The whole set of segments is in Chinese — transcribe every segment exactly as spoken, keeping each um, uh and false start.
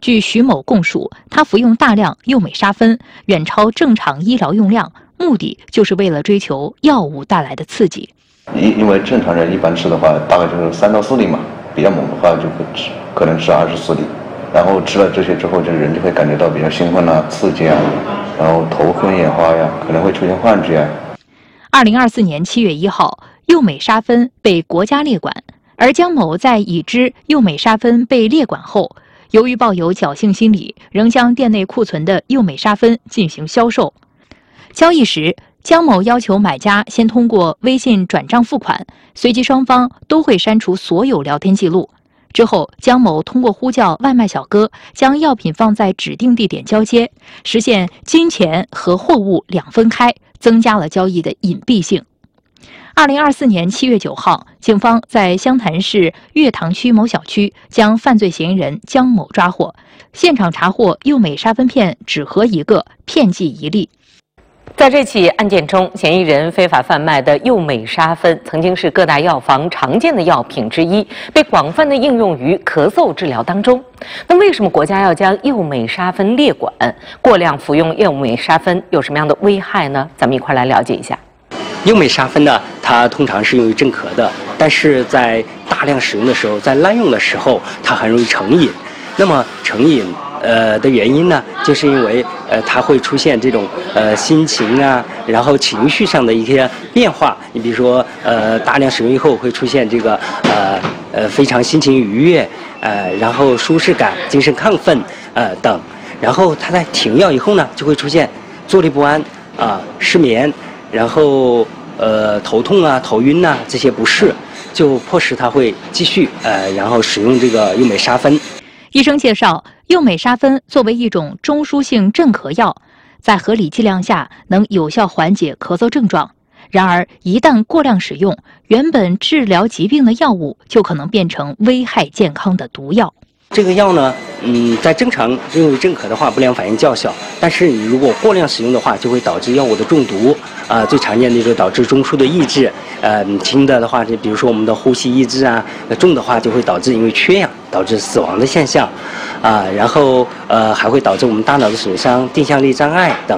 据徐某供述，他服用大量右美沙芬，远超正常医疗用量，目的就是为了追求药物带来的刺激。 因因为正常人一般吃的话，大概就是三到四粒嘛，比较猛的话就会吃，可能吃二十四粒。然后吃了这些之后，这个人就会感觉到比较兴奋啊、刺激啊，然后头昏眼花呀，可能会出现幻觉啊。 二零二四年七月一号，右美沙芬被国家列管，而姜某在已知右美沙芬被列管后，由于抱有侥幸心理，仍将店内库存的右美沙芬进行销售。交易时，姜某要求买家先通过微信转账付款，随即双方都会删除所有聊天记录。之后，姜某通过呼叫外卖小哥，将药品放在指定地点交接，实现金钱和货物两分开，增加了交易的隐蔽性。二零二四年七月九号，警方在湘潭市月塘区某小区将犯罪嫌疑人姜某抓获，现场查获右美沙芬片纸盒一个，片剂一粒。 在这起案件中，嫌疑人非法贩卖的右美沙芬曾经是各大药房常见的药品之一，被广泛的应用于咳嗽治疗当中。那为什么国家要将右美沙芬列管？过量服用右美沙芬有什么样的危害呢？咱们一块来了解一下。 右美沙芬呢，它通常是用于镇咳的，但是在大量使用的时候，在滥用的时候，它很容易成瘾。那么成瘾呃的原因呢，就是因为呃它会出现这种呃心情啊，然后情绪上的一些变化。你比如说呃大量使用以后会出现这个呃呃非常心情愉悦，呃然后舒适感、精神亢奋呃等。然后它在停药以后呢，就会出现坐立不安啊、呃、失眠，然后呃头痛啊、头晕呐、啊、这些不适，就迫使他会继续呃然后使用这个右美沙芬。 医生介绍，右美沙芬作为一种中枢性镇咳药，在合理剂量下能有效缓解咳嗽症状。然而，一旦过量使用，原本治疗疾病的药物就可能变成危害健康的毒药。 这个药呢，嗯，在正常用于镇咳的话，不良反应较小，但是你如果过量使用的话，就会导致药物的中毒。啊、呃，最常见的就是导致中枢的抑制，呃，轻的的话，就比如说我们的呼吸抑制啊，重的话就会导致因为缺氧导致死亡的现象，啊、呃，然后呃还会导致我们大脑的损伤、定向力障碍等。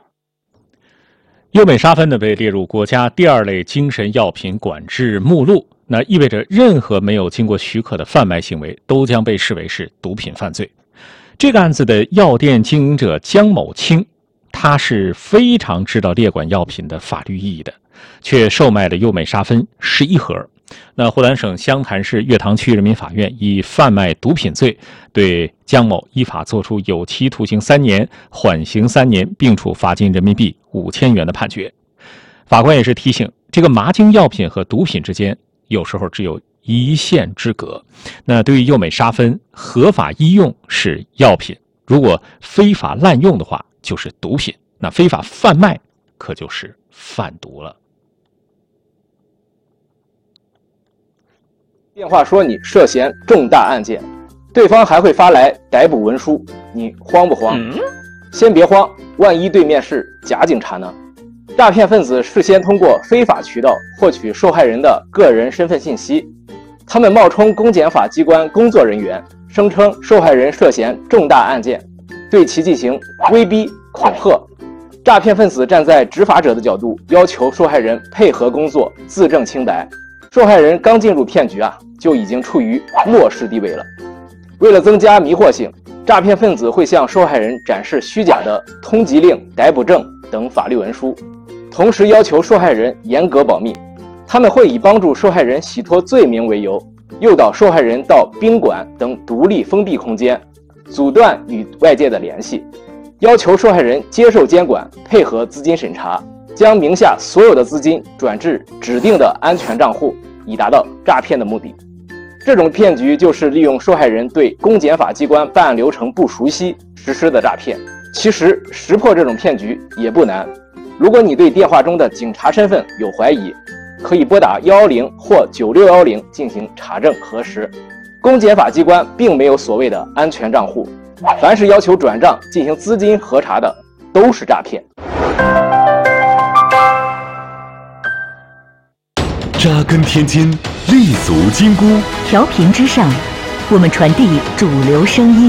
右美沙芬呢被列入国家第二类精神药品管制目录，那意味着任何没有经过许可的贩卖行为都将被视为是毒品犯罪。这个案子的药店经营者姜某清，他是非常知道列管药品的法律意义的，却售卖了右美沙芬十一盒。那湖南省湘潭市月塘区人民法院以贩卖毒品罪对姜某依法作出有期徒刑三年、缓刑三年，并处罚金人民币五千元的判决。法官也是提醒，这个麻精药品和毒品之间有时候只有一线之隔。那对于右美沙芬，合法医用是药品，如果非法滥用的话就是毒品，那非法贩卖可就是贩毒了。 电话说你涉嫌重大案件，对方还会发来逮捕文书，你慌不慌？嗯、先别慌，万一对面是假警察呢？诈骗分子事先通过非法渠道获取受害人的个人身份信息，他们冒充公检法机关工作人员，声称受害人涉嫌重大案件，对其进行威逼恐吓。诈骗分子站在执法者的角度，要求受害人配合工作，自证清白。受害人刚进入骗局啊，就已经处于弱势地位了。为了增加迷惑性，诈骗分子会向受害人展示虚假的通缉令、逮捕证等法律文书，同时要求受害人严格保密。他们会以帮助受害人洗脱罪名为由，诱导受害人到宾馆等独立封闭空间，阻断与外界的联系，要求受害人接受监管，配合资金审查，将名下所有的资金转至指定的安全账户，以达到诈骗的目的。这种骗局就是利用受害人对公检法机关办案流程不熟悉实施的诈骗。其实识破这种骗局也不难，如果你对电话中的警察身份有怀疑，可以拨打一一零或九六一零进行查证核实。公检法机关并没有所谓的安全账户，凡是要求转账进行资金核查的都是诈骗。 扎根天津，立足金箍， 调频之上，我们传递主流声音。